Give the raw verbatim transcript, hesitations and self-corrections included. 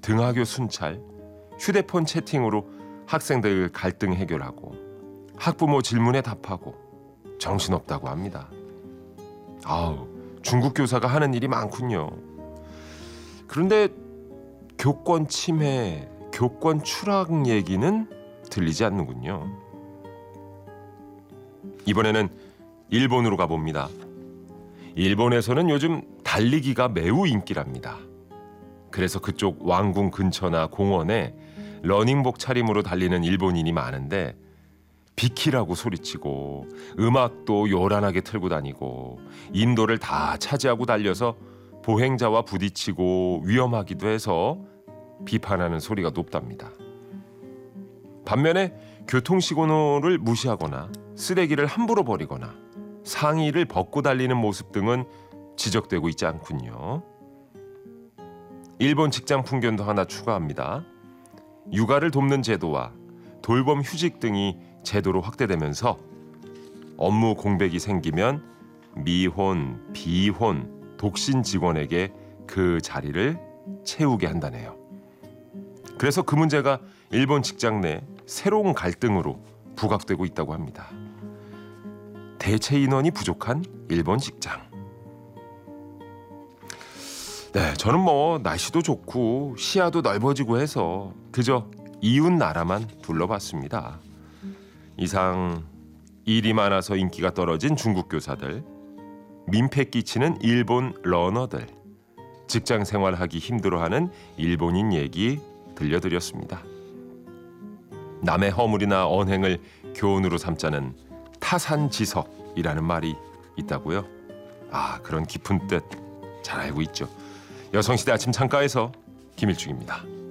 등하교 순찰, 휴대폰 채팅으로 학생들 갈등 해결하고 학부모 질문에 답하고 정신없다고 합니다. 아우, 중국 교사가 하는 일이 많군요. 그런데 교권 침해, 교권 추락 얘기는 들리지 않는군요. 이번에는 일본으로 가봅니다. 일본에서는 요즘 달리기가 매우 인기랍니다. 그래서 그쪽 왕궁 근처나 공원에 러닝복 차림으로 달리는 일본인이 많은데 비키라고 소리치고 음악도 요란하게 틀고 다니고 인도를 다 차지하고 달려서 보행자와 부딪히고 위험하기도 해서 비판하는 소리가 높답니다. 반면에 교통시그널을 무시하거나 쓰레기를 함부로 버리거나 상의를 벗고 달리는 모습 등은 지적되고 있지 않군요. 일본 직장 풍견도 하나 추가합니다. 육아를 돕는 제도와 돌봄 휴직 등이 제도로 확대되면서 업무 공백이 생기면 미혼, 비혼, 독신 직원에게 그 자리를 채우게 한다네요. 그래서 그 문제가 일본 직장 내 새로운 갈등으로 부각되고 있다고 합니다. 대체 인원이 부족한 일본 직장. 네, 저는 뭐 날씨도 좋고 시야도 넓어지고 해서 그저 이웃 나라만 둘러봤습니다. 이상 일이 많아서 인기가 떨어진 중국 교사들, 민폐 끼치는 일본 러너들, 직장 생활하기 힘들어하는 일본인 얘기 들려드렸습니다. 남의 허물이나 언행을 교훈으로 삼자는 타산지석이라는 말이 있다고요? 아, 그런 깊은 뜻 잘 알고 있죠. 여성시대 아침 창가에서 김일중입니다.